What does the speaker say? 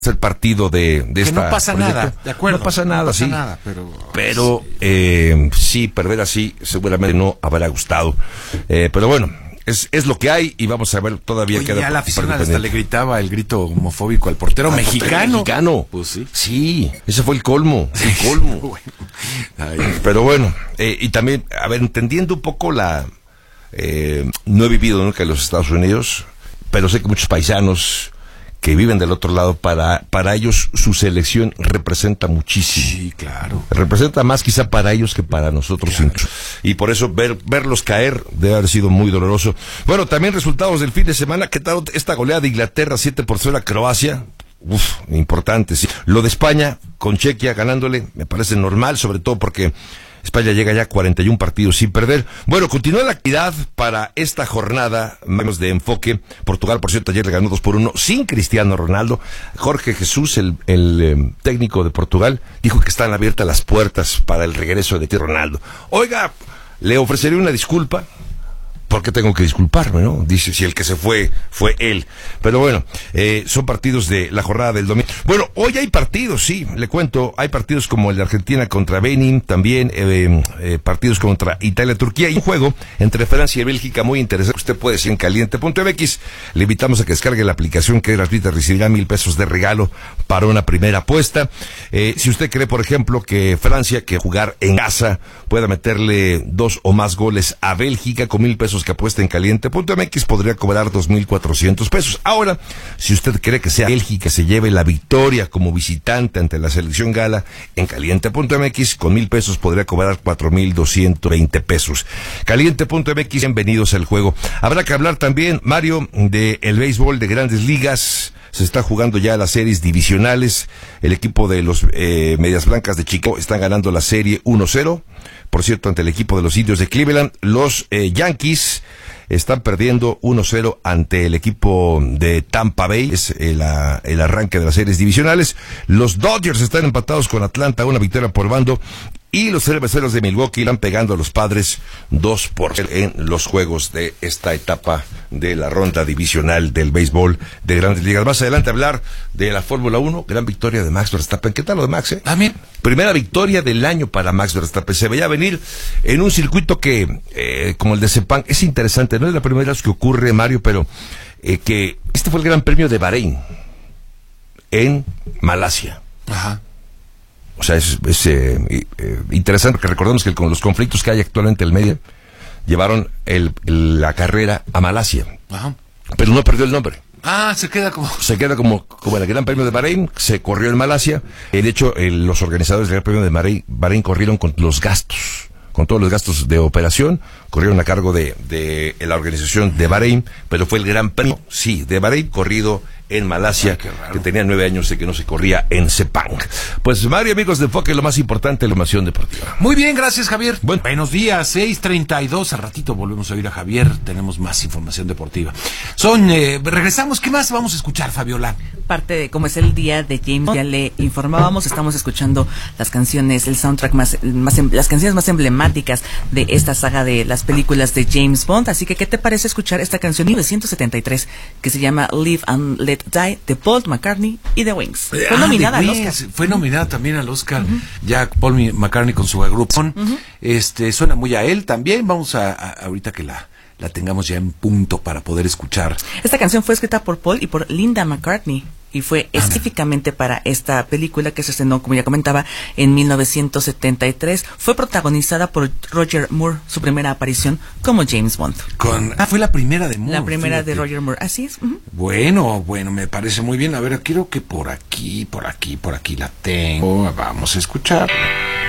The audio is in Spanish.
el partido de que esta no pasa proyecto. nada, de acuerdo. No pasa nada, no pasa sí. nada, pero sí, perder así seguramente no habrá gustado. Pero bueno, es lo que hay y vamos a ver todavía. Oye, ya la afición hasta le gritaba el grito homofóbico al portero mexicano. Pues sí. Sí, ese fue el colmo. El colmo. Bueno. Pero bueno, y también, a ver, entendiendo un poco no he vivido nunca en los Estados Unidos, pero sé que muchos paisanos que viven del otro lado, para ellos su selección representa muchísimo. Sí, claro. Representa más quizá para ellos que para nosotros. Claro. Y por eso verlos caer debe haber sido muy doloroso. Bueno, también resultados del fin de semana. ¿Qué tal esta goleada de Inglaterra 7-0 a Croacia? Importante, sí. Lo de España con Chequia ganándole me parece normal, sobre todo porque España llega ya a 41 partidos sin perder. Bueno, continúa la actividad para esta jornada, menos de enfoque. Portugal, por cierto, ayer le ganó 2-1 sin Cristiano Ronaldo. Jorge Jesús, el técnico de Portugal, dijo que están abiertas las puertas para el regreso de Ronaldo. Oiga, le ofreceré una disculpa. ¿Por qué tengo que disculparme, no? Dice, si el que se fue él. Pero bueno, son partidos de la jornada del domingo. Bueno, hoy hay partidos, sí, le cuento. Hay partidos como el de Argentina contra Benin, también partidos contra Italia, Turquía, y un juego entre Francia y Bélgica muy interesante. Usted puede decir en caliente.mx. Le invitamos a que descargue la aplicación que gratuita, recibirá $1,000 de regalo para una primera apuesta. Si usted cree, por ejemplo, que Francia, que jugar en casa, pueda meterle 2 o más goles a Bélgica con $1,000 que apuesta en caliente.mx, podría cobrar $2,400. Ahora, si usted cree que sea Bélgica se lleve la victoria como visitante ante la selección gala, en caliente.mx con $1,000 podría cobrar $4,220. Caliente.mx, bienvenidos al juego. Habrá que hablar también, Mario, de el béisbol de Grandes Ligas. Se está jugando ya las series divisionales. El equipo de los Medias Blancas de Chicago están ganando la serie 1-0. Por cierto, ante el equipo de los Indios de Cleveland, los Yankees están perdiendo 1-0 ante el equipo de Tampa Bay. Es el arranque de las series divisionales. Los Dodgers están empatados con Atlanta, una victoria por bando. Y los Cerveceros de Milwaukee van pegando a los Padres 2-0 en los juegos de esta etapa de la ronda divisional del béisbol de Grandes Ligas. Más adelante hablar de la Fórmula 1, gran victoria de Max Verstappen. ¿Qué tal lo de Max? También. Primera victoria del año para Max Verstappen. Se veía venir en un circuito que, como el de Sepang, es interesante. No es la primera vez que ocurre, Mario, pero que este fue el Gran Premio de Bahrein en Malasia. Ajá. O sea, es interesante porque recordemos que con los conflictos que hay actualmente en el medio, llevaron la carrera a Malasia. Ajá. Pero no perdió el nombre. Se queda como el Gran Premio de Bahrein, se corrió en Malasia. De hecho, los organizadores del Gran Premio de Bahrein corrieron con todos los gastos de operación, corrieron a cargo de la organización de Bahrein, pero fue el Gran Premio, sí, de Bahrein, corrido en Malasia, que tenía 9 años de que no se corría en Sepang. Pues, Mario, amigos de Enfoque, lo más importante, la información deportiva. Muy bien, gracias, Javier. Bueno. Buenos días, 6:32. Al ratito volvemos a oír a Javier. Tenemos más información deportiva. Regresamos. ¿Qué más vamos a escuchar, Fabiola? Parte de cómo es el día de James, ya le informábamos, estamos escuchando las canciones, el soundtrack las canciones más emblemáticas de esta saga de las películas de James Bond. Así que, ¿qué te parece escuchar esta canción de 1973 que se llama Live and Let Die, de Paul McCartney y The Wings? Fue nominada al Oscar. Fue nominada también al Oscar. Ya Paul McCartney con su agrupación. Suena muy a él también. Vamos a ahorita que la tengamos ya en punto para poder escuchar. Esta canción fue escrita por Paul y por Linda McCartney y fue específicamente para esta película que se estrenó, como ya comentaba, en 1973. Fue protagonizada por Roger Moore, su primera aparición como James Bond. Fue la primera de Moore. La primera de Roger Moore, así es. Bueno, me parece muy bien. A ver, quiero que por aquí la tengo. Vamos a escuchar.